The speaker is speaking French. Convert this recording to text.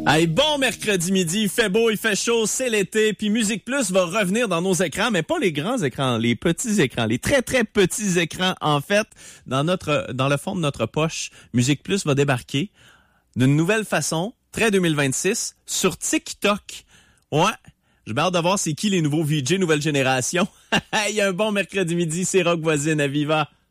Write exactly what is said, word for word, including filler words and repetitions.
Hey, bon mercredi midi, il fait beau, il fait chaud, c'est l'été, puis Musique Plus va revenir dans nos écrans, mais pas les grands écrans, les petits écrans, les très très petits écrans en fait, dans notre dans le fond de notre poche. Musique Plus va débarquer d'une nouvelle façon, très deux mille vingt-six, sur TikTok. Ouais, j'ai hâte de voir c'est qui les nouveaux V J nouvelle génération. Hey, un bon mercredi midi, c'est Rock Voisine à Viva.